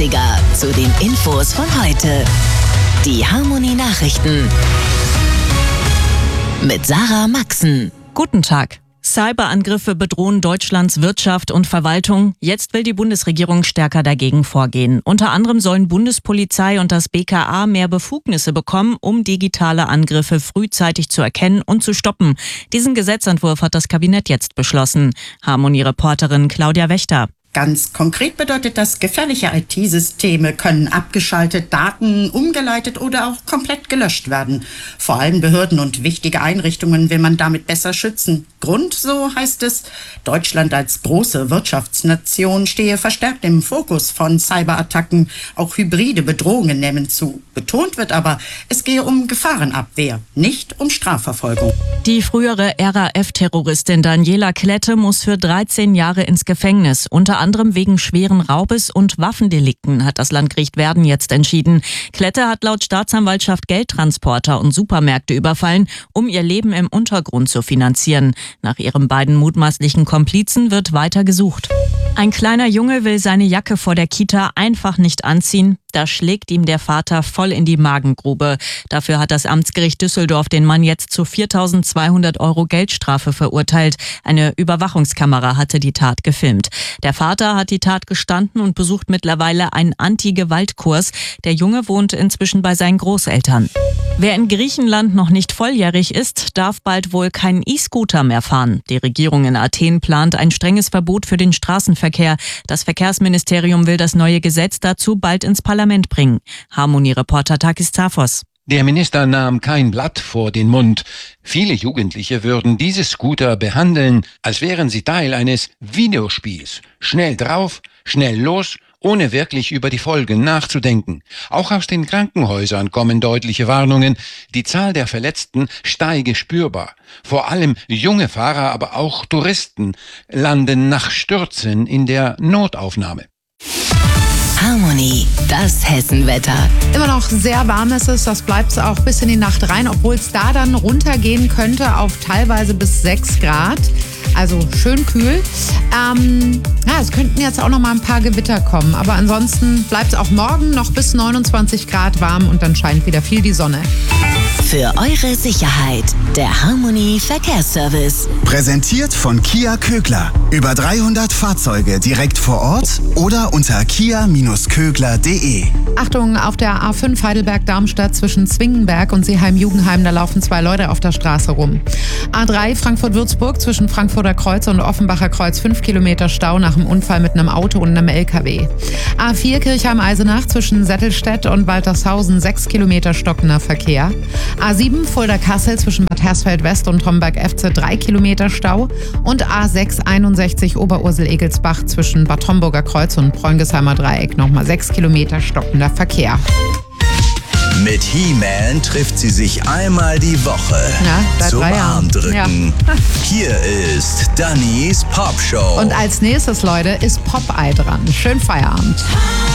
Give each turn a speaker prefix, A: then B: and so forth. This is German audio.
A: Klassiker zu den Infos von heute. Die Harmony Nachrichten mit Sarah Maxen.
B: Guten Tag. Cyberangriffe bedrohen Deutschlands Wirtschaft und Verwaltung. Jetzt will die Bundesregierung stärker dagegen vorgehen. Unter anderem sollen Bundespolizei und das BKA mehr Befugnisse bekommen, um digitale Angriffe frühzeitig zu erkennen und zu stoppen. Diesen Gesetzentwurf hat das Kabinett jetzt beschlossen. Harmony-Reporterin Claudia Wächter.
C: Ganz konkret bedeutet das, gefährliche IT-Systeme können abgeschaltet, Daten umgeleitet oder auch komplett gelöscht werden. Vor allem Behörden und wichtige Einrichtungen will man damit besser schützen. Grund, so heißt es, Deutschland als große Wirtschaftsnation stehe verstärkt im Fokus von Cyberattacken. Auch hybride Bedrohungen nehmen zu. Betont wird aber, es gehe um Gefahrenabwehr, nicht um Strafverfolgung.
B: Die frühere RAF-Terroristin Daniela Klette muss für 13 Jahre ins Gefängnis. Unter anderem wegen schweren Raubes und Waffendelikten hat das Landgericht Verden jetzt entschieden. Klette hat laut Staatsanwaltschaft Geldtransporter und Supermärkte überfallen, um ihr Leben im Untergrund zu finanzieren. Nach ihren beiden mutmaßlichen Komplizen wird weiter gesucht. Ein kleiner Junge will seine Jacke vor der Kita einfach nicht anziehen. Da schlägt ihm der Vater voll in die Magengrube. Dafür hat das Amtsgericht Düsseldorf den Mann jetzt zu 4.200 € Geldstrafe verurteilt. Eine Überwachungskamera hatte die Tat gefilmt. Der Vater hat die Tat gestanden und besucht mittlerweile einen Anti-Gewalt-Kurs. Der Junge wohnt inzwischen bei seinen Großeltern. Wer in Griechenland noch nicht volljährig ist, darf bald wohl keinen E-Scooter mehr fahren. Die Regierung in Athen plant ein strenges Verbot für den Straßenverkehr. Das Verkehrsministerium will das neue Gesetz dazu bald ins Parlament bringen. Harmony-Reporter Takis Zafos.
D: Der Minister nahm kein Blatt vor den Mund. Viele Jugendliche würden diese Scooter behandeln, als wären sie Teil eines Videospiels. Schnell drauf, schnell los, ohne wirklich über die Folgen nachzudenken. Auch aus den Krankenhäusern kommen deutliche Warnungen. Die Zahl der Verletzten steige spürbar. Vor allem junge Fahrer, aber auch Touristen landen nach Stürzen in der Notaufnahme.
A: Harmony, das Hessenwetter.
E: Immer noch sehr warm ist es, das bleibt es auch bis in die Nacht rein, obwohl es da dann runtergehen könnte auf teilweise bis 6 Grad. Also schön kühl. Es könnten jetzt auch noch mal ein paar Gewitter kommen, aber ansonsten bleibt es auch morgen noch bis 29 Grad warm und dann scheint wieder viel die Sonne.
A: Für eure Sicherheit, der Harmony Verkehrsservice.
F: Präsentiert von Kia Kögler. Über 300 Fahrzeuge direkt vor Ort oder unter kia-kögler.de.
E: Achtung, auf der A5 Heidelberg-Darmstadt zwischen Zwingenberg und Seeheim-Jugendheim, da laufen 2 Leute auf der Straße rum. A3 Frankfurt-Würzburg zwischen Frankfurter Kreuz und Offenbacher Kreuz 5 Kilometer Stau nach einem Unfall mit einem Auto und einem LKW. A4 Kirchheim-Eisenach zwischen Settelstedt und Waltershausen 6 Kilometer stockender Verkehr. A7 Fulda-Kassel zwischen Bad Hersfeld-West und Homberg-Efze 3 Kilometer Stau und A6 61 Oberursel-Egelsbach zwischen Bad Homburger Kreuz und Bräungesheimer Dreieck nochmal 6 Kilometer stockender Verkehr.
G: Mit He-Man trifft sie sich einmal die Woche zum Armdrücken.
E: Ja.
G: Hier ist Dannys Popshow.
E: Und als nächstes, Leute, ist Popeye dran. Schönen Feierabend.